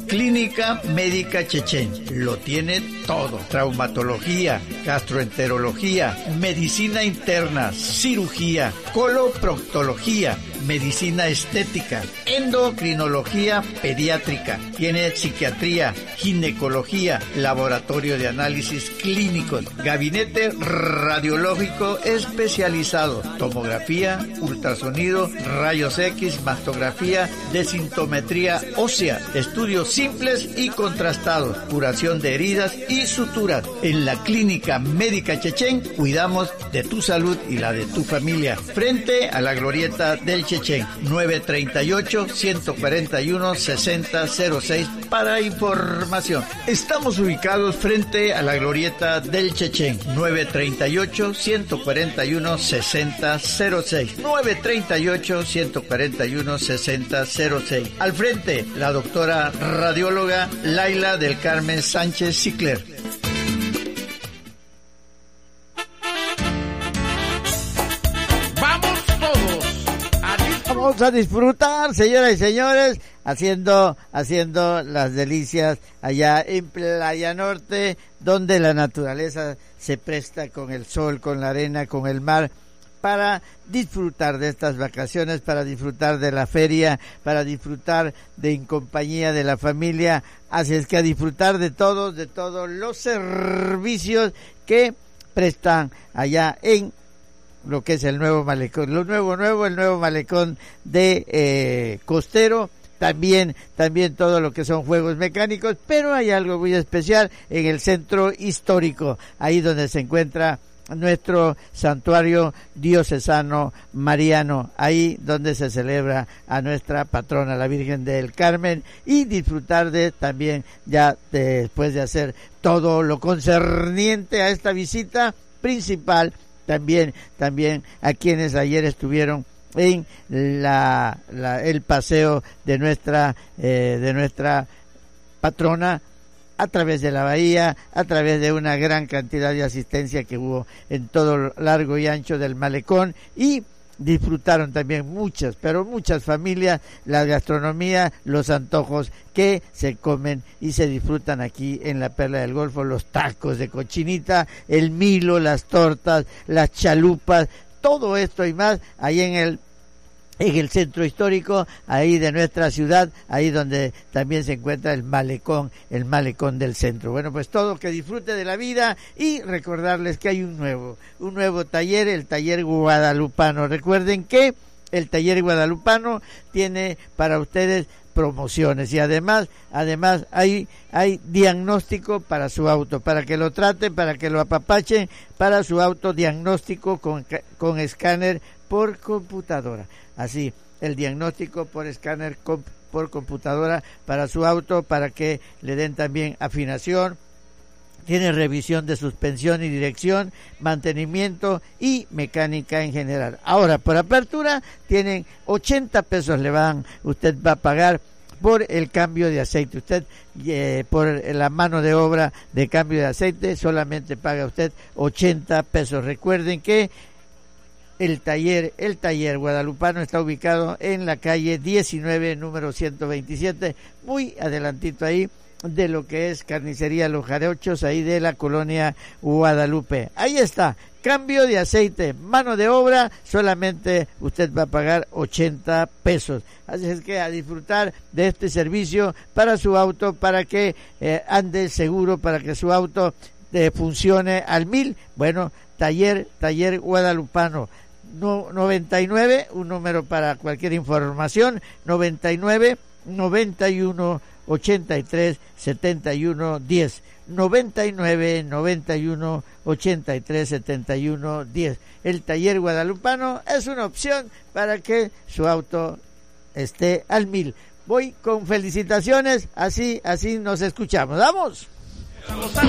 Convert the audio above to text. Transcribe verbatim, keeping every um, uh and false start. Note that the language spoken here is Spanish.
Clínica Médica Chechen lo tiene todo. Traumatología, gastroenterología, medicina interna, cirugía, coloproctología, medicina estética, endocrinología pediátrica, tiene psiquiatría, ginecología, laboratorio de análisis clínicos, gabinete radiológico especializado, tomografía, ultrasonido, rayos X, mastografía, desintometría ósea, estudios simples y contrastados, curación de heridas y suturas. En la Clínica Médica Chechen cuidamos de tu salud y la de tu familia. Frente a la glorieta del Chechen, nueve treinta y ocho, ciento cuarenta y uno, sesenta cero seis para información. Estamos ubicados frente a la glorieta del Chechen, nueve treinta y ocho, ciento cuarenta y uno, sesenta cero seis, nueve treinta y ocho, ciento cuarenta y uno, sesenta cero seis. Al frente, la doctora radióloga Laila del Carmen Sánchez Sicler. Vamos a disfrutar, señoras y señores, haciendo, haciendo las delicias allá en Playa Norte, donde la naturaleza se presta con el sol, con la arena, con el mar, para disfrutar de estas vacaciones, para disfrutar de la feria, para disfrutar de en compañía de la familia. Así es que a disfrutar de todos, de todos los servicios que prestan allá en lo que es el nuevo malecón, lo nuevo, nuevo, el nuevo malecón de eh, Costero, también, también todo lo que son juegos mecánicos, pero hay algo muy especial en el centro histórico, ahí donde se encuentra nuestro santuario diocesano mariano, ahí donde se celebra a nuestra patrona, la Virgen del Carmen, y disfrutar de también, ya después de hacer todo lo concerniente a esta visita principal, también, también a quienes ayer estuvieron en la, la el paseo de nuestra, eh, de nuestra patrona, a través de la bahía, a través de una gran cantidad de asistencia que hubo en todo lo largo y ancho del malecón, y disfrutaron también muchas, pero muchas familias, la gastronomía, los antojos que se comen y se disfrutan aquí en la Perla del Golfo, los tacos de cochinita, el milo, las tortas, las chalupas, todo esto y más, ahí en el en el centro histórico, ahí de nuestra ciudad, ahí donde también se encuentra el malecón, el malecón del centro. Bueno, pues todo, que disfrute de la vida, y recordarles que hay un nuevo, un nuevo taller, el taller guadalupano. Recuerden que el taller guadalupano tiene para ustedes promociones, y además, además hay, hay diagnóstico para su auto, para que lo traten, para que lo apapachen, para su auto, diagnóstico con, con escáner por computadora. Así, el diagnóstico por escáner comp- por computadora para su auto, para que le den también afinación. Tiene revisión de suspensión y dirección, mantenimiento y mecánica en general. Ahora, por apertura, tienen ochenta pesos, le van, usted va a pagar por el cambio de aceite. Usted, eh, por la mano de obra de cambio de aceite, solamente paga usted ochenta pesos. Recuerden que El taller, el taller guadalupano está ubicado en la calle diecinueve, número ciento veintisiete, muy adelantito ahí de lo que es Carnicería Los Jarochos, ahí de la colonia Guadalupe. Ahí está, cambio de aceite, mano de obra, solamente usted va a pagar ochenta pesos. Así es que a disfrutar de este servicio para su auto, para que eh, ande seguro, para que su auto eh, funcione al mil. Bueno, taller, taller guadalupano. No, noventa y nueve, un número para cualquier información, noventa y nueve, noventa y uno, ochenta y tres, setenta y uno, diez, noventa y nueve, noventa y uno, ochenta y tres, setenta y uno, diez. El taller guadalupano es una opción para que su auto esté al mil. Voy con felicitaciones, así, así nos escuchamos. ¡Vamos!